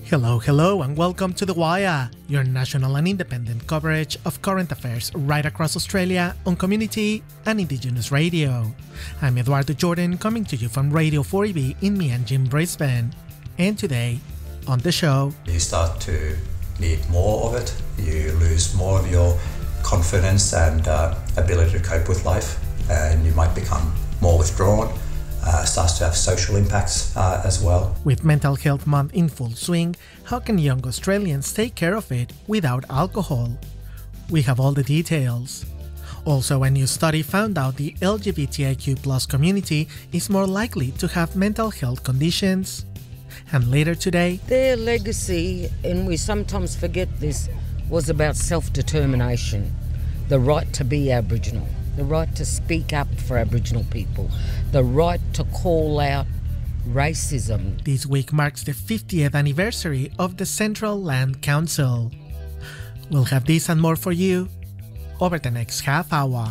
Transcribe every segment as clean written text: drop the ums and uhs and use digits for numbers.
Hello, and welcome to The Wire, your national and independent coverage of current affairs right across Australia on community and Indigenous radio. I'm Eduardo Jordan, coming to you from Radio 4EB in Mianjin, Brisbane. And today, on the show, you start to need more of it, you lose more of your confidence and ability to cope with life, and you might become more withdrawn. Starts to have social impacts as well. With Mental Health Month in full swing, how can young Australians take care of it without alcohol? We have all the details. Also, a new study found out the LGBTIQ+ community is more likely to have mental health conditions. And later today, their legacy, and we sometimes forget this, was about self-determination, the right to be Aboriginal, the right to speak up for Aboriginal people, the right to call out racism. This week marks the 50th anniversary of the Central Land Council. We'll have this and more for you over the next half hour.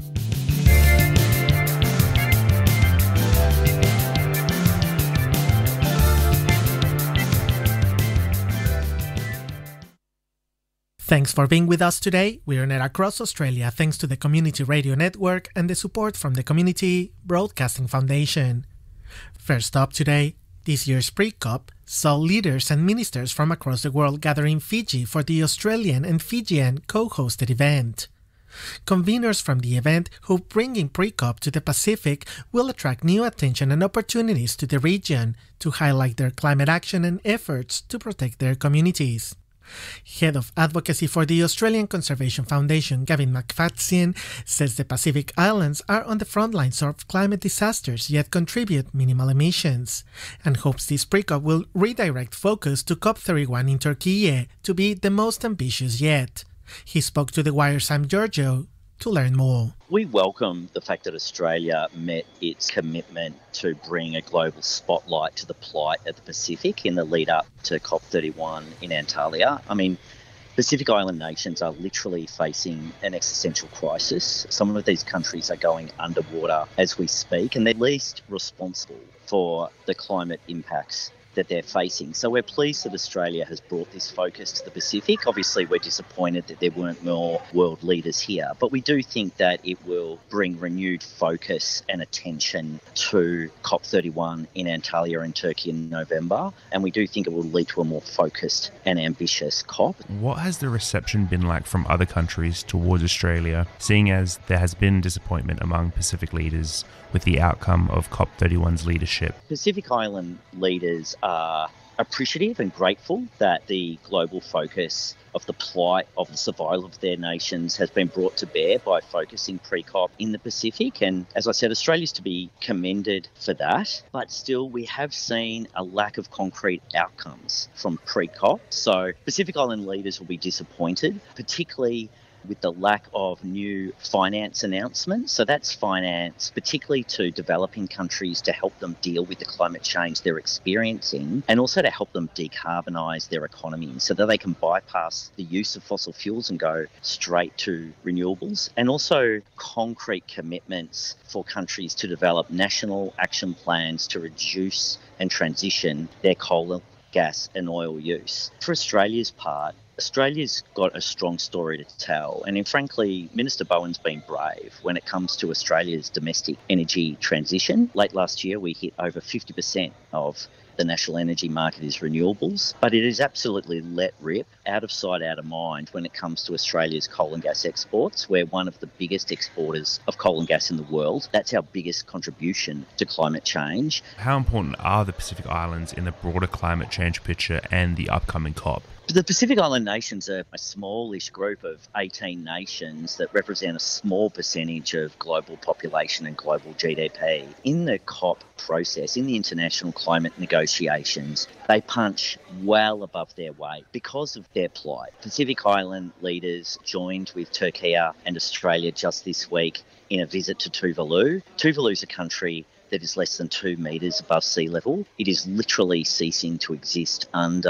Thanks for being with us today. We're net across Australia thanks to the Community Radio Network and the support from the Community Broadcasting Foundation. First up today, this year's Pre-COP saw leaders and ministers from across the world gather in Fiji for the Australian and Fijian co-hosted event. Conveners from the event hope bringing Pre-COP to the Pacific will attract new attention and opportunities to the region to highlight their climate action and efforts to protect their communities. Head of Advocacy for the Australian Conservation Foundation, Gavin McFadzean, says the Pacific Islands are on the front lines of climate disasters yet contribute minimal emissions, and hopes this Pre-COP will redirect focus to COP31 in Turkey to be the most ambitious yet. He spoke to The Wire's Sam Giorgio to learn more. We welcome the fact that Australia met its commitment to bring a global spotlight to the plight of the Pacific in the lead up to COP31 in Antalya. I mean, Pacific Island nations are literally facing an existential crisis. Some of these countries are going underwater as we speak, and they're least responsible for the climate impacts that they're facing. So we're pleased that Australia has brought this focus to the Pacific. Obviously, we're disappointed that there weren't more world leaders here, but we do think that it will bring renewed focus and attention to COP31 in Antalya in Turkey in November, and we do think it will lead to a more focused and ambitious COP. What has the reception been like from other countries towards Australia, seeing as there has been disappointment among Pacific leaders with the outcome of COP31's leadership? Pacific Island leaders are appreciative and grateful that the global focus of the plight of the survival of their nations has been brought to bear by focusing pre-COP in the Pacific. And as I said, Australia's to be commended for that. But still, we have seen a lack of concrete outcomes from pre-COP. So Pacific Island leaders will be disappointed, particularly with the lack of new finance announcements. So that's finance, particularly to developing countries to help them deal with the climate change they're experiencing, and also to help them decarbonise their economies so that they can bypass the use of fossil fuels and go straight to renewables, and also concrete commitments for countries to develop national action plans to reduce and transition their coal, gas and oil use. For Australia's part, Australia's got a strong story to tell, and frankly, Minister Bowen's been brave when it comes to Australia's domestic energy transition. Late last year, we hit over 50% of the national energy market is renewables, but it is absolutely let rip, out of sight, out of mind when it comes to Australia's coal and gas exports. We're one of the biggest exporters of coal and gas in the world. That's our biggest contribution to climate change. How important are the Pacific Islands in the broader climate change picture and the upcoming COP? The Pacific Island nations are a smallish group of 18 nations that represent a small percentage of global population and global GDP. In the COP process, in the international climate negotiations, they punch well above their weight because of their plight. Pacific Island leaders joined with Turkey and Australia just this week in a visit to Tuvalu. Tuvalu is a country that is less than 2 metres above sea level. It is literally ceasing to exist under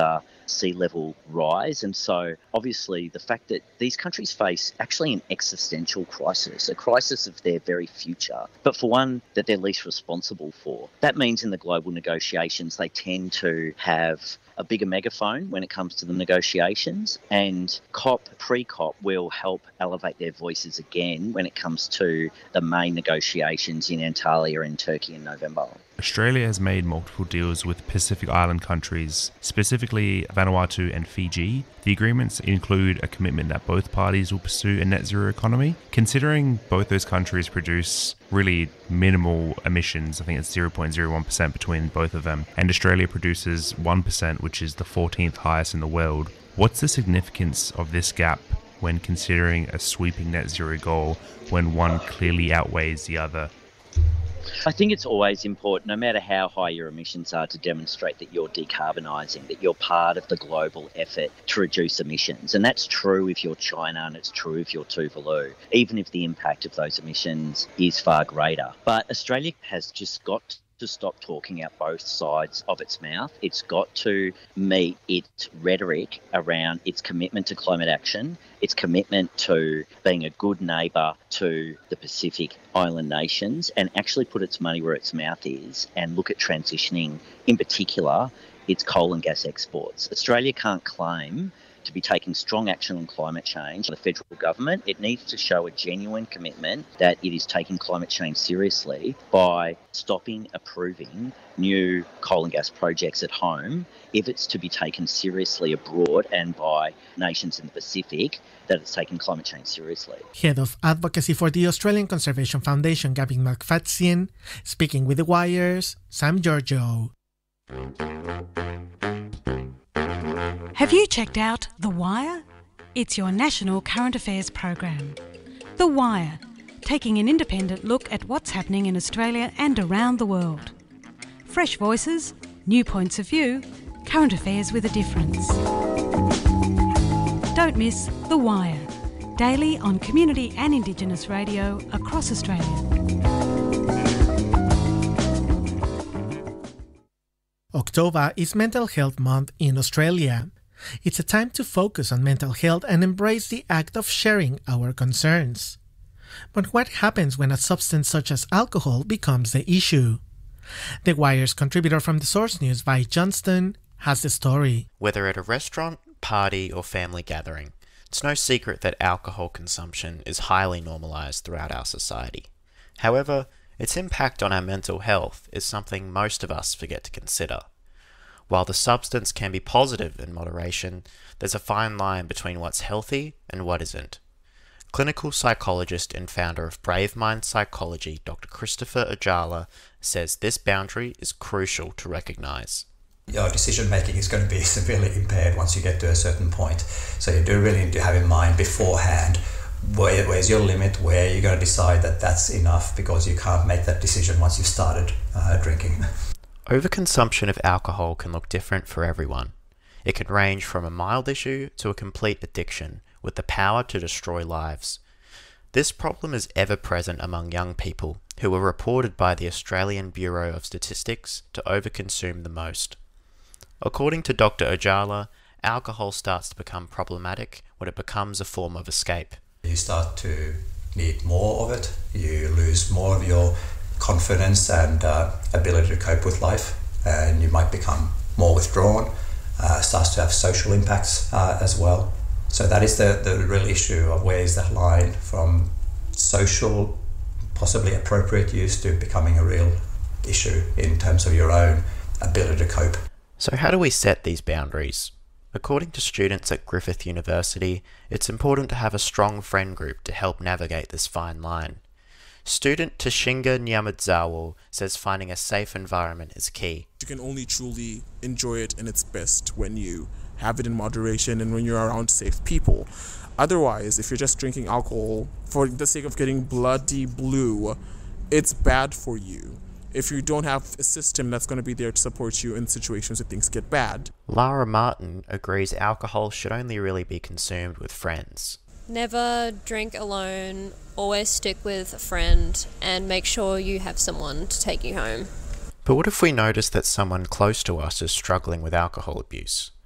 sea level rise. And so obviously the fact that these countries face actually an existential crisis, a crisis of their very future, but for one that they're least responsible for. That means in the global negotiations, they tend to have a bigger megaphone when it comes to the negotiations, and pre-COP will help elevate their voices again when it comes to the main negotiations in Antalya in Turkey in November. Australia has made multiple deals with Pacific Island countries, specifically Vanuatu and Fiji. The agreements include a commitment that both parties will pursue a net zero economy. Considering both those countries produce really minimal emissions, I think it's 0.01% between both of them, and Australia produces 1%, which is the 14th highest in the world. What's the significance of this gap when considering a sweeping net zero goal when one clearly outweighs the other? I think it's always important, no matter how high your emissions are, to demonstrate that you're decarbonising, that you're part of the global effort to reduce emissions. And that's true if you're China and it's true if you're Tuvalu, even if the impact of those emissions is far greater. But Australia has just got to stop talking out both sides of its mouth. It's got to meet its rhetoric around its commitment to climate action, its commitment to being a good neighbour to the Pacific Island nations, and actually put its money where its mouth is and look at transitioning, in particular, its coal and gas exports. Australia can't claim to be taking strong action on climate change. The federal government, it needs to show a genuine commitment that it is taking climate change seriously by stopping approving new coal and gas projects at home if it's to be taken seriously abroad, and by nations in the Pacific that it's taking climate change seriously. Head of Advocacy for the Australian Conservation Foundation, Gavin Macfadyen, speaking with The Wire's Sam Giorgio. Have you checked out The Wire? It's your national current affairs program. The Wire, taking an independent look at what's happening in Australia and around the world. Fresh voices, new points of view, current affairs with a difference. Don't miss The Wire, daily on community and Indigenous radio across Australia. October is Mental Health Month in Australia. It's a time to focus on mental health and embrace the act of sharing our concerns. But what happens when a substance such as alcohol becomes the issue? The Wire's contributor from The Source News, Vi Johnston, has the story. Whether at a restaurant, party or family gathering, it's no secret that alcohol consumption is highly normalised throughout our society. However, its impact on our mental health is something most of us forget to consider. While the substance can be positive in moderation, there's a fine line between what's healthy and what isn't. Clinical psychologist and founder of Brave Mind Psychology, Dr. Christopher Ojala, says this boundary is crucial to recognise. Your decision making is going to be severely impaired once you get to a certain point. So you do really need to have in mind beforehand where's your limit, where you're going to decide that that's enough, because you can't make that decision once you've started drinking. Overconsumption of alcohol can look different for everyone. It can range from a mild issue to a complete addiction, with the power to destroy lives. This problem is ever present among young people, who are reported by the Australian Bureau of Statistics to overconsume the most. According to Dr. Ojala, alcohol starts to become problematic when it becomes a form of escape. You start to need more of it, you lose more of your confidence and ability to cope with life, and you might become more withdrawn, starts to have social impacts as well. So that is the real issue of where is that line from social, possibly appropriate use, to becoming a real issue in terms of your own ability to cope. So how do we set these boundaries? According to students at Griffith University, it's important to have a strong friend group to help navigate this fine line. Student Tashinga Nyamadzawo says finding a safe environment is key. You can only truly enjoy it in its best when you have it in moderation and when you're around safe people. Otherwise, if you're just drinking alcohol for the sake of getting bloody blue, it's bad for you. If you don't have a system that's going to be there to support you in situations where things get bad. Lara Martin agrees alcohol should only really be consumed with friends. Never drink alone, always stick with a friend, and make sure you have someone to take you home. But what if we notice that someone close to us is struggling with alcohol abuse?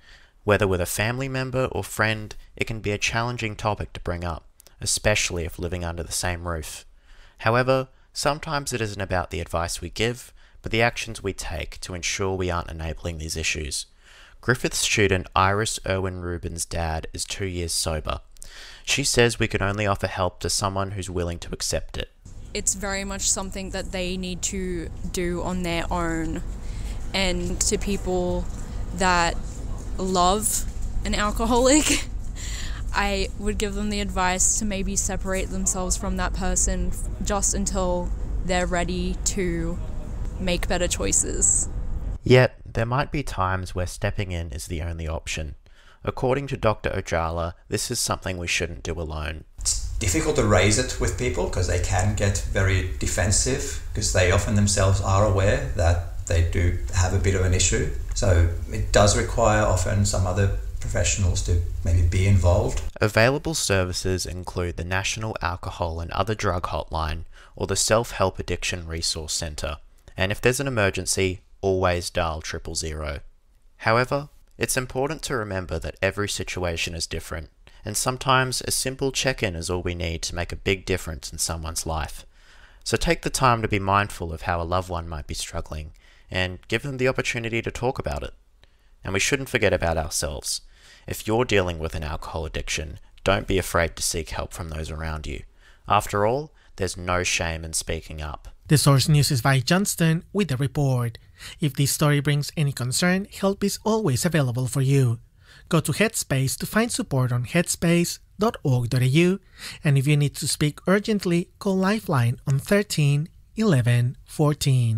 Whether with a family member or friend, it can be a challenging topic to bring up, especially if living under the same roof. However, sometimes it isn't about the advice we give, but the actions we take to ensure we aren't enabling these issues. Griffith student Iris Irwin Rubin's dad is 2 years sober. She says we can only offer help to someone who's willing to accept it. It's very much something that they need to do on their own. And to people that love an alcoholic, I would give them the advice to maybe separate themselves from that person just until they're ready to make better choices. Yet, there might be times where stepping in is the only option. According to Dr. Ojala, this is something we shouldn't do alone. It's difficult to raise it with people because they can get very defensive because they often themselves are aware that they do have a bit of an issue. So it does require often some other professionals to maybe be involved. Available services include the National Alcohol and Other Drug Hotline or the Self-Help Addiction Resource Centre. And if there's an emergency, always dial 000. However, it's important to remember that every situation is different, and sometimes a simple check-in is all we need to make a big difference in someone's life. So take the time to be mindful of how a loved one might be struggling, and give them the opportunity to talk about it. And we shouldn't forget about ourselves. If you're dealing with an alcohol addiction, don't be afraid to seek help from those around you. After all, there's no shame in speaking up. The Source News is Vi Johnston with the report. If this story brings any concern, help is always available for you. Go to Headspace to find support on headspace.org.au, and if you need to speak urgently, call Lifeline on 13 11 14.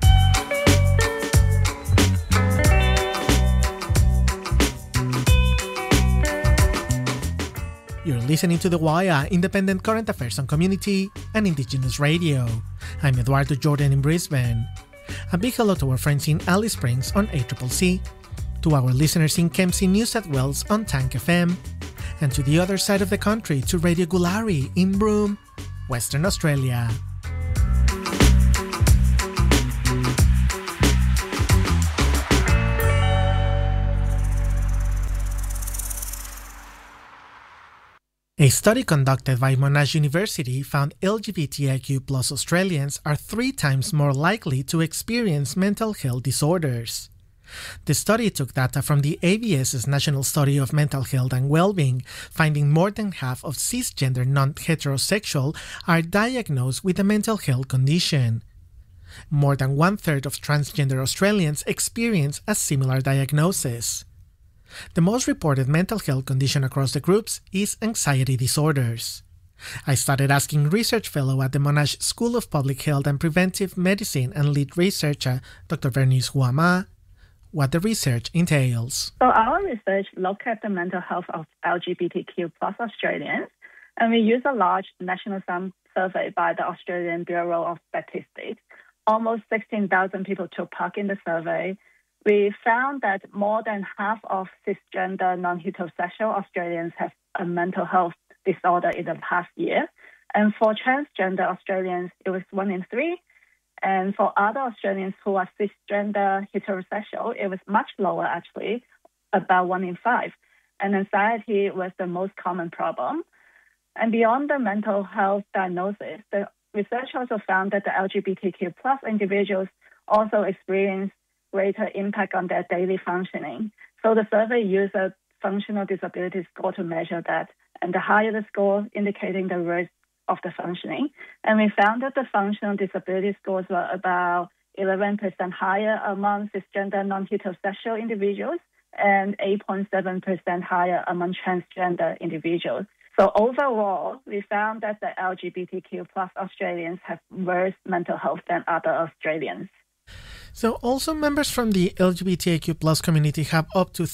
You're listening to The Wire, independent current affairs on community and Indigenous radio. I'm Eduardo Jordan in Brisbane. A big hello to our friends in Alice Springs on ACCC, to our listeners in Kempsey, New South Wales on Tank FM, and to the other side of the country to Radio Gulari in Broome, Western Australia. A study conducted by Monash University found LGBTIQ+ Australians are 3 times more likely to experience mental health disorders. The study took data from the ABS's National Study of Mental Health and Wellbeing, finding more than half of cisgender non-heterosexual are diagnosed with a mental health condition. More than 1/3 of transgender Australians experience a similar diagnosis. The most reported mental health condition across the groups is anxiety disorders. I started asking research fellow at the Monash School of Public Health and Preventive Medicine and lead researcher Dr. Vernice Huama what the research entails. So our research looked at the mental health of LGBTQ+ Australians, and we used a large national survey by the Australian Bureau of Statistics. Almost 16,000 people took part in the survey. We found that more than half of cisgender non-heterosexual Australians have a mental health disorder in the past year. And for transgender Australians, it was 1 in 3. And for other Australians who are cisgender heterosexual, it was much lower, actually, about 1 in 5. And anxiety was the most common problem. And beyond the mental health diagnosis, the research also found that the LGBTQ+ individuals also experience greater impact on their daily functioning. So the survey used a functional disability score to measure that, and the higher the score, indicating the worst of the functioning. And we found that the functional disability scores were about 11% higher among cisgender non-heterosexual individuals and 8.7% higher among transgender individuals. So overall, we found that the LGBTQ+ Australians have worse mental health than other Australians. So also members from the LGBTIQ+ community have up to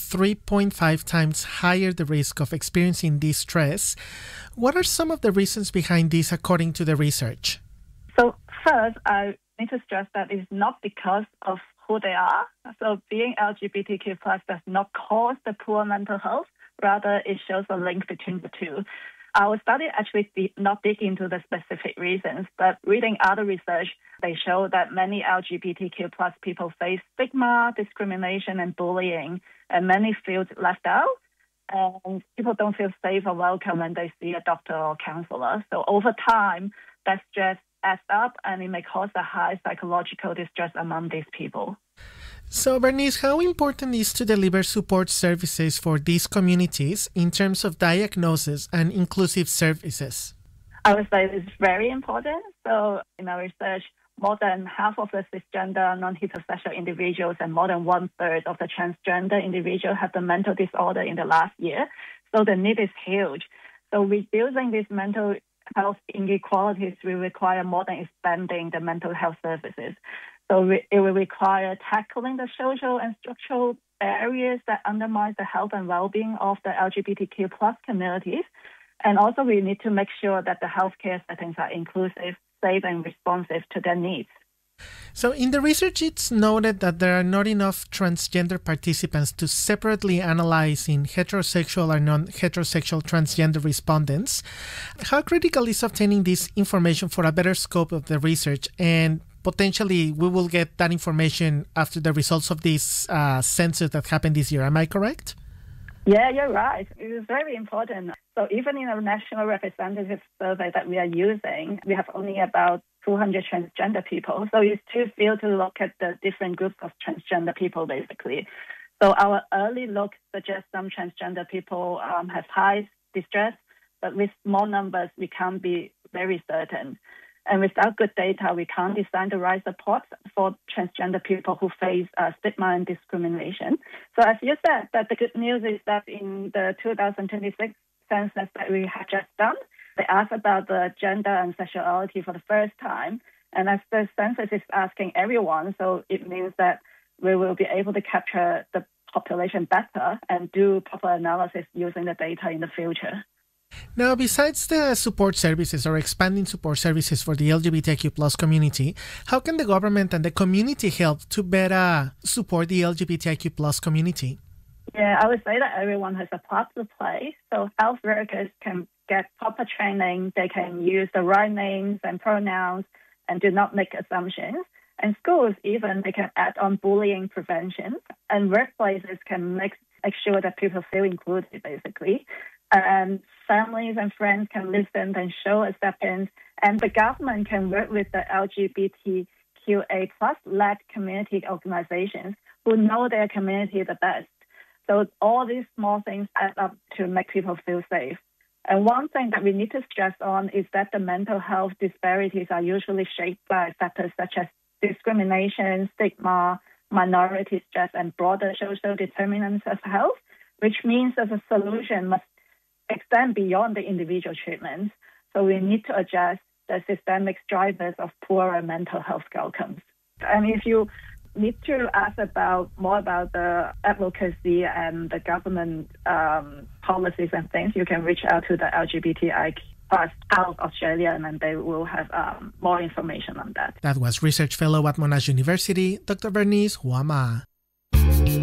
3.5 times higher the risk of experiencing distress. What are some of the reasons behind this according to the research? So first, I need to stress that it's not because of who they are. So being LGBTQ+ does not cause the poor mental health. Rather, it shows a link between the two. Our study actually did not dig into the specific reasons, but reading other research, they show that many LGBTQ plus people face stigma, discrimination, and bullying, and many feel left out. And people don't feel safe or welcome when they see a doctor or counselor. So over time, that stress adds up, and it may cause a high psychological distress among these people. So, Bernice, how important is to deliver support services for these communities in terms of diagnosis and inclusive services? I would say it's very important. So, in our research, more than half of the cisgender, non-heterosexual individuals and more than 1/3 of the transgender individuals have the mental disorder in the last year. So, the need is huge. So, reducing these mental health inequalities will require more than expanding the mental health services. So it will require tackling the social and structural barriers that undermine the health and well-being of the LGBTQ plus communities. And also we need to make sure that the healthcare settings are inclusive, safe, and responsive to their needs. So in the research, it's noted that there are not enough transgender participants to separately analyze in heterosexual or non-heterosexual transgender respondents. How critical is obtaining this information for a better scope of the research? And potentially we will get that information after the results of this census that happened this year. Am I correct? Yeah, you're right. It is very important. So even in a national representative survey that we are using, we have only about 200 transgender people. So it's too few to look at the different groups of transgender people, basically. So our early look suggests some transgender people have high distress, but with small numbers, we can't be very certain. And without good data, we can't design the right supports for transgender people who face stigma and discrimination. So as you said, that the good news is that in the 2026 census that we have just done, they asked about the gender and sexuality for the first time. And as the census is asking everyone, so it means that we will be able to capture the population better and do proper analysis using the data in the future. Now, besides the support services or expanding support services for the LGBTQ plus community, how can the government and the community help to better support the LGBTQ plus community? Yeah, I would say that everyone has a part to play. So health workers can get proper training, they can use the right names and pronouns and do not make assumptions. And schools even, they can add on bullying prevention. And workplaces can make sure that people feel included, basically. And families and friends can listen and show acceptance. And the government can work with the LGBTQA plus led community organizations who know their community the best. So all these small things add up to make people feel safe. And one thing that we need to stress on is that the mental health disparities are usually shaped by factors such as discrimination, stigma, minority stress, and broader social determinants of health, which means that the solution must extend beyond the individual treatments. So we need to address the systemic drivers of poorer mental health outcomes. And if you need to ask more about the advocacy and the government policies and things, you can reach out to the LGBTI plus Health Australia, and then they will have more information on that. That was research fellow at Monash University, Dr. Bernice Hua Ma.